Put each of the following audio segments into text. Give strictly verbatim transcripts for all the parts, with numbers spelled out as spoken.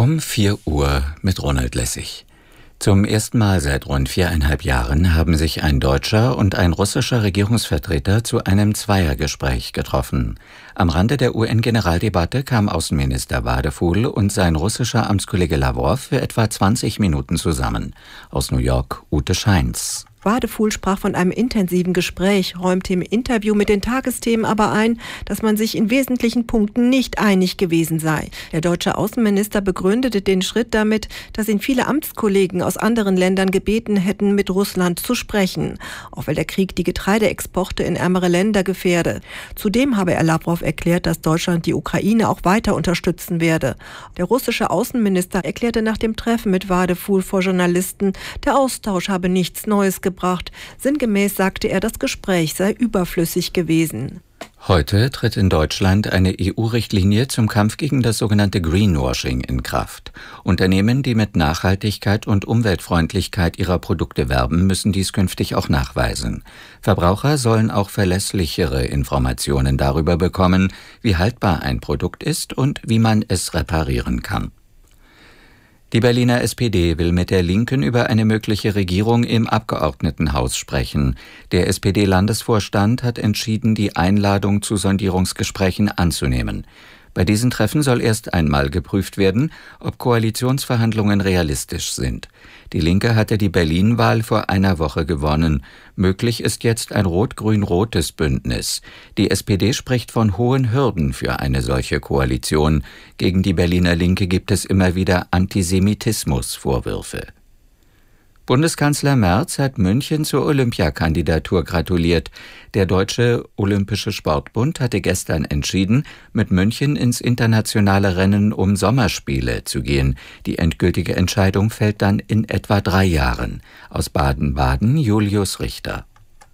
Um vier Uhr mit Ronald Lessig. Zum ersten Mal seit rund viereinhalb Jahren haben sich ein deutscher und ein russischer Regierungsvertreter zu einem Zweiergespräch getroffen. Am Rande der U N-Generaldebatte kam Außenminister Wadephul und sein russischer Amtskollege Lawrow für etwa zwanzig Minuten zusammen. Aus New York Ute Scheins. Wadephul sprach von einem intensiven Gespräch, räumte im Interview mit den Tagesthemen aber ein, dass man sich in wesentlichen Punkten nicht einig gewesen sei. Der deutsche Außenminister begründete den Schritt damit, dass ihn viele Amtskollegen aus anderen Ländern gebeten hätten, mit Russland zu sprechen, auch weil der Krieg die Getreideexporte in ärmere Länder gefährde. Zudem habe er Lawrow erklärt, dass Deutschland die Ukraine auch weiter unterstützen werde. Der russische Außenminister erklärte nach dem Treffen mit Wadephul vor Journalisten, der Austausch habe nichts Neues gebracht. Sinngemäß sagte er, das Gespräch sei überflüssig gewesen. Heute tritt in Deutschland eine E U-Richtlinie zum Kampf gegen das sogenannte Greenwashing in Kraft. Unternehmen, die mit Nachhaltigkeit und Umweltfreundlichkeit ihrer Produkte werben, müssen dies künftig auch nachweisen. Verbraucher sollen auch verlässlichere Informationen darüber bekommen, wie haltbar ein Produkt ist und wie man es reparieren kann. Die Berliner S P D will mit der Linken über eine mögliche Regierung im Abgeordnetenhaus sprechen. Der S P D-Landesvorstand hat entschieden, die Einladung zu Sondierungsgesprächen anzunehmen. Bei diesen Treffen soll erst einmal geprüft werden, ob Koalitionsverhandlungen realistisch sind. Die Linke hatte die Berlin-Wahl vor einer Woche gewonnen. Möglich ist jetzt ein rot-grün-rotes Bündnis. Die S P D spricht von hohen Hürden für eine solche Koalition. Gegen die Berliner Linke gibt es immer wieder Antisemitismusvorwürfe. Bundeskanzler Merz hat München zur Olympiakandidatur gratuliert. Der Deutsche Olympische Sportbund hatte gestern entschieden, mit München ins internationale Rennen um Sommerspiele zu gehen. Die endgültige Entscheidung fällt dann in etwa drei Jahren. Aus Baden-Baden Julius Richter.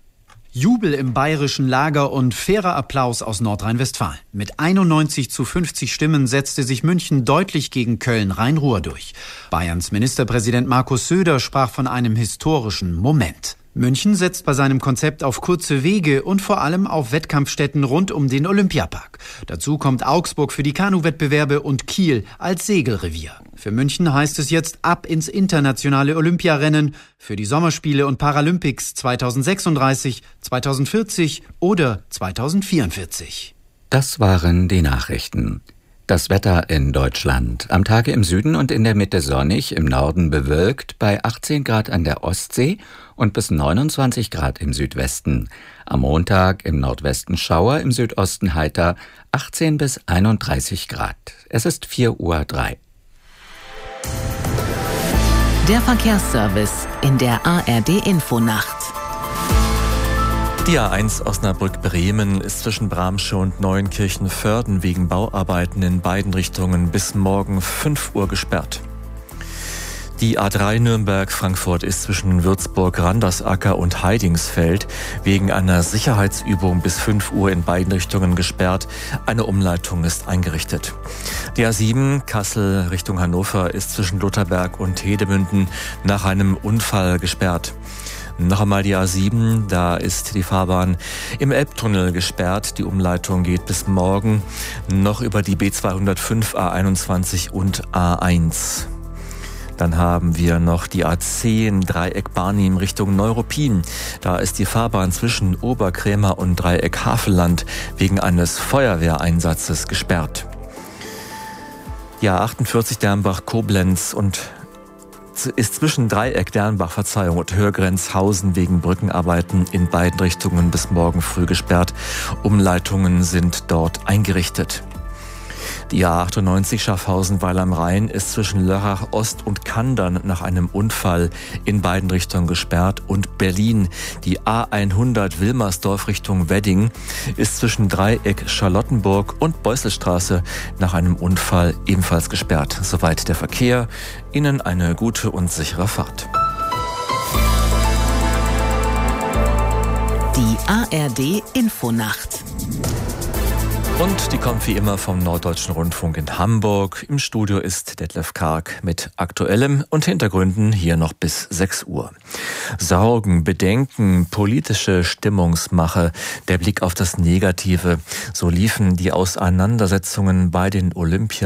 Jubel im bayerischen Lager und fairer Applaus aus Nordrhein-Westfalen. Mit einundneunzig zu fünfzig Stimmen setzte sich München deutlich gegen Köln-Rhein-Ruhr durch. Bayerns Ministerpräsident Markus Söder sprach von einem historischen Moment. München setzt bei seinem Konzept auf kurze Wege und vor allem auf Wettkampfstätten rund um den Olympiapark. Dazu kommt Augsburg für die Kanuwettbewerbe und Kiel als Segelrevier. Für München heißt es jetzt ab ins internationale Olympiarennen für die Sommerspiele und Paralympics zweitausendsechsunddreißig, zweitausendvierzig oder zweitausendvierundvierzig. Das waren die Nachrichten. Das Wetter in Deutschland. Am Tage im Süden und in der Mitte sonnig, im Norden bewölkt, bei achtzehn Grad an der Ostsee und bis neunundzwanzig Grad im Südwesten. Am Montag im Nordwesten Schauer, im Südosten heiter, achtzehn bis einunddreißig Grad. Es ist vier Uhr drei. Der Verkehrsservice in der A R D-Infonacht. Die A eins Osnabrück-Bremen ist zwischen Bramsche und Neuenkirchen-Vörden wegen Bauarbeiten in beiden Richtungen bis morgen fünf Uhr gesperrt. Die A drei Nürnberg-Frankfurt ist zwischen Würzburg-Randersacker und Heidingsfeld wegen einer Sicherheitsübung bis fünf Uhr in beiden Richtungen gesperrt. Eine Umleitung ist eingerichtet. Die A sieben Kassel Richtung Hannover ist zwischen Lutherberg und Hedemünden nach einem Unfall gesperrt. Noch einmal die A sieben, da ist die Fahrbahn im Elbtunnel gesperrt. Die Umleitung geht bis morgen noch über die B zweihundertfünf, A einundzwanzig und A eins. Dann haben wir noch die A zehn Dreieck Barnim Richtung Neuruppin. Da ist die Fahrbahn zwischen Oberkrämer und Dreieck Havelland wegen eines Feuerwehreinsatzes gesperrt. Die A achtundvierzig Dernbach Koblenz und ist zwischen Dreieck Dernbach, Verzeihung, und Hörgrenzhausen wegen Brückenarbeiten in beiden Richtungen bis morgen früh gesperrt. Umleitungen sind dort eingerichtet. Die A achtundneunzig Schaffhausen-Weil am Rhein ist zwischen Lörrach Ost und Kandern nach einem Unfall in beiden Richtungen gesperrt. Und Berlin, die A hundert Wilmersdorf Richtung Wedding, ist zwischen Dreieck Charlottenburg und Beusselstraße nach einem Unfall ebenfalls gesperrt. Soweit der Verkehr. Ihnen eine gute und sichere Fahrt. Die A R D-Infonacht. Und die kommt wie immer vom Norddeutschen Rundfunk in Hamburg. Im Studio ist Detlef Karg mit Aktuellem und Hintergründen hier noch bis sechs Uhr. Sorgen, Bedenken, politische Stimmungsmache, der Blick auf das Negative. So liefen die Auseinandersetzungen bei den Olympia